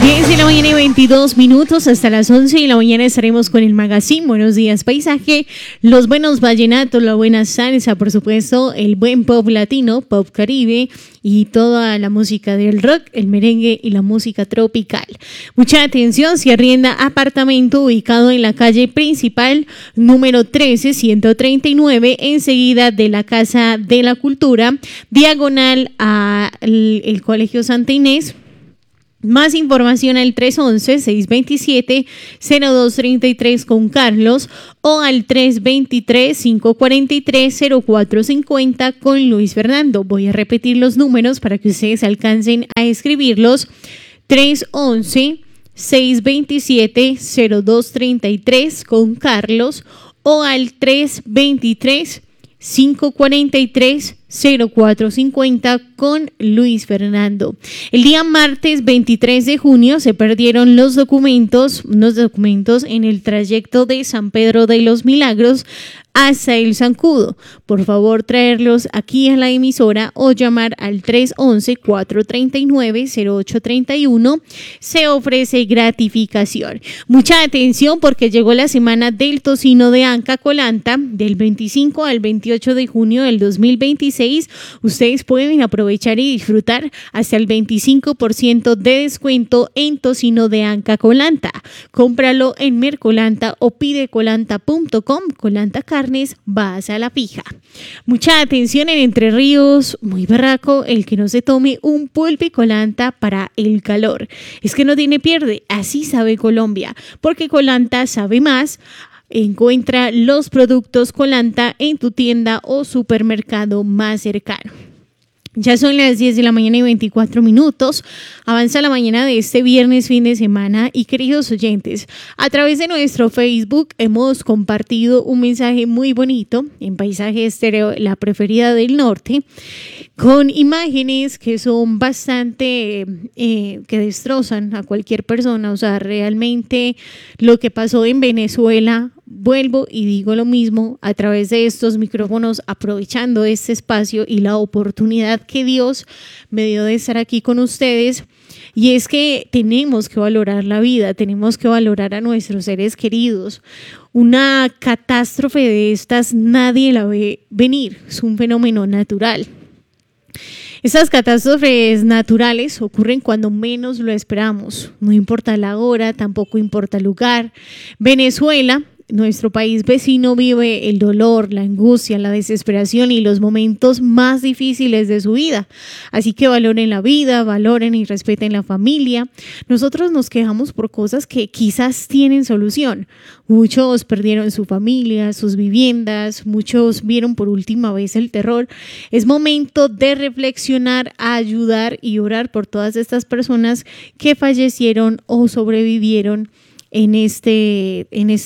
10 de la mañana y 22 minutos, hasta las 11 de la mañana estaremos con el magazine Buenos Días Paisaje, los buenos vallenatos, la buena salsa, por supuesto, el buen pop latino, pop caribe y toda la música del rock, el merengue y la música tropical. Mucha atención, si arrienda apartamento ubicado en la calle principal número 13139, enseguida de la Casa de la Cultura, diagonal al Colegio Santa Inés. Más información al 311-627-0233 con Carlos o al 323-543-0450 con Luis Fernando. Voy a repetir los números para que ustedes alcancen a escribirlos. 311-627-0233 con Carlos o al 323-543-0450 con Luis Fernando. El día martes 23 de junio se perdieron unos documentos en el trayecto de San Pedro de los Milagros hasta el Zancudo. Por favor, traerlos aquí a la emisora o llamar al 311-439-0831. Se ofrece gratificación. Mucha atención porque llegó la semana del tocino de Anca Colanta del 25 al 28 de junio del 2026. Ustedes pueden aprovechar y disfrutar hasta el 25% de descuento en tocino de Anca Colanta. Cómpralo en Mercolanta o pidecolanta.com. Colanta Carnes, vas a la fija. Mucha atención en Entre Ríos, muy berraco el que no se tome un pulpicolanta para el calor. Es que no tiene pierde, así sabe Colombia, porque Colanta sabe más. Encuentra los productos Colanta en tu tienda o supermercado más cercano. Ya son las 10 de la mañana y 24 minutos. Avanza la mañana de este viernes, fin de semana. Y queridos oyentes, a través de nuestro Facebook hemos compartido un mensaje muy bonito en Paisaje Estéreo, la preferida del norte, con imágenes que son bastante, que destrozan a cualquier persona. O sea, realmente lo que pasó en Venezuela, vuelvo y digo lo mismo a través de estos micrófonos, aprovechando este espacio y la oportunidad que Dios me dio de estar aquí con ustedes. Y es que tenemos que valorar la vida, tenemos que valorar a nuestros seres queridos. Una catástrofe de estas nadie la ve venir, es un fenómeno natural. Estas catástrofes naturales ocurren cuando menos lo esperamos. No importa la hora, tampoco importa el lugar. Venezuela, nuestro país vecino, vive el dolor, la angustia, la desesperación y los momentos más difíciles de su vida. Así que valoren la vida, valoren y respeten la familia. Nosotros nos quejamos por cosas que quizás tienen solución. Muchos perdieron su familia, sus viviendas, muchos vieron por última vez el terror. Es momento de reflexionar, ayudar y orar por todas estas personas que fallecieron o sobrevivieron en este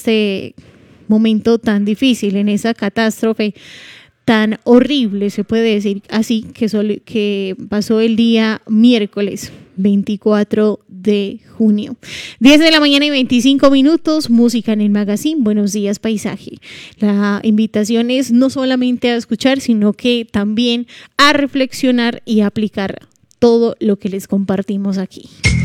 momento tan difícil, en esa catástrofe tan horrible, se puede decir así, que pasó el día miércoles 24 de junio. 10 de la mañana y 25 minutos, música en el magazine Buenos Días Paisaje. La invitación es no solamente a escuchar, sino que también a reflexionar y aplicar todo lo que les compartimos aquí.